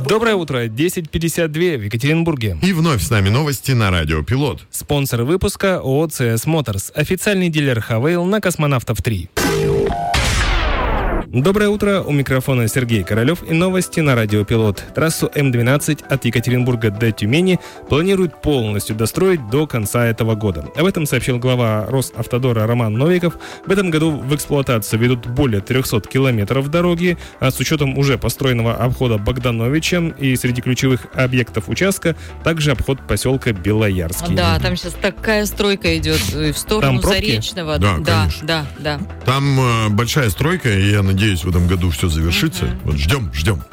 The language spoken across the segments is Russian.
Доброе утро, 10:52 в Екатеринбурге. И вновь с нами новости на Радио Пилот. Спонсор выпуска ООО CS Motors, официальный дилер Хавейл на Космонавтов 3. Доброе утро, у микрофона Сергей Королев и новости на Радио Пилот. Трассу М12 от Екатеринбурга до Тюмени планируют полностью достроить до конца этого года. Об этом сообщил глава Росавтодора Роман Новиков. В этом году в эксплуатацию ведут более 300 километров дороги, а с учетом уже построенного обхода Богдановича и среди ключевых объектов участка также обход поселка Белоярский. Да, там сейчас такая стройка идет в сторону Заречного. Да, да. Там большая стройка, и я надеюсь, в этом году все завершится. Вот ждем.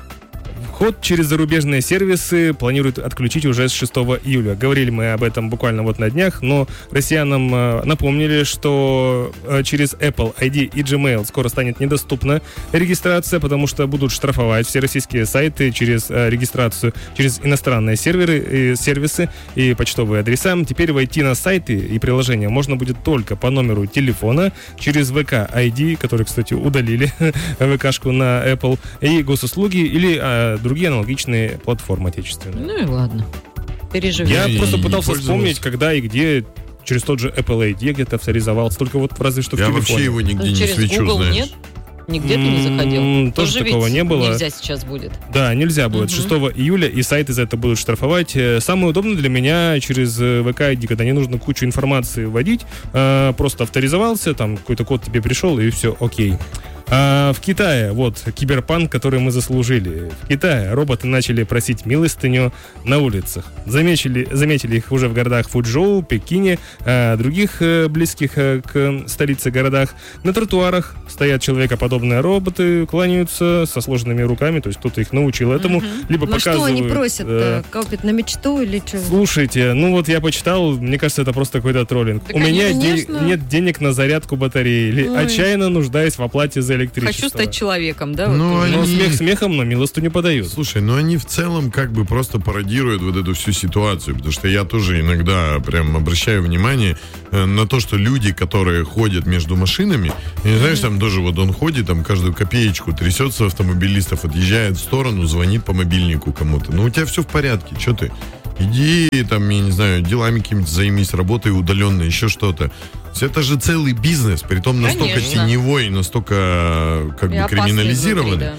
Вход через зарубежные сервисы планируют отключить уже с 6 июля. Говорили мы об этом буквально вот на днях, но россиянам напомнили, что через Apple ID и Gmail скоро станет недоступна регистрация, потому что будут штрафовать все российские сайты через регистрацию через иностранные сервисы и почтовые адреса. Теперь войти на сайты и приложения можно будет только по номеру телефона, через ВК ID, который, кстати, удалили ВКшку на Apple, и госуслуги или другие аналогичные платформы отечественные. Ну и ладно. Переживем. Я просто пытался вспомнить, когда и где через тот же Apple ID где-то авторизовался. Только вот разве что в телефоне. Я вообще его нигде не через свечу, Google знаешь. Нет? Нигде ты не заходил? Тоже такого не было. Нельзя сейчас будет. Да, нельзя будет. 6 июля и сайты за это будут штрафовать. Самое удобное для меня через ВК ID, когда не нужно кучу информации вводить, просто авторизовался, там какой-то код тебе пришел, и все, окей. В Китае, вот, киберпанк, который мы заслужили. В Китае роботы начали просить милостыню на улицах. Заметили их уже в городах Фучжоу, Пекине, других близких к столице городах. На тротуарах стоят человекоподобные роботы, кланяются со сложенными руками, то есть кто-то их научил этому, либо показывают... что они просят? Копят на мечту или что? Слушайте, ну вот я почитал, мне кажется, это просто какой-то троллинг. Так у меня конечно. нет денег на зарядку батареи, или отчаянно нуждаюсь в оплате за электричество. Хочу стать человеком, да? Ну, Но смех смехом, но милостыню не подают. Слушай, они в целом как бы просто пародируют вот эту всю ситуацию, потому что я тоже иногда прям обращаю внимание на то, что люди, которые ходят между машинами, и, знаешь, там тоже вот он ходит, там каждую копеечку трясется автомобилистов, отъезжает в сторону, звонит по мобильнику кому-то. Ну, у тебя все в порядке, что ты? Иди, там, я не знаю, делами какими-то займись, работай удаленно, еще что-то. Это же целый бизнес, притом настолько теневой, настолько как бы криминализированный,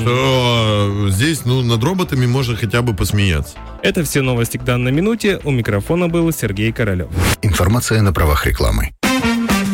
что здесь, над роботами можно хотя бы посмеяться. Это все новости к данной минуте. У микрофона был Сергей Королев. Информация на правах рекламы.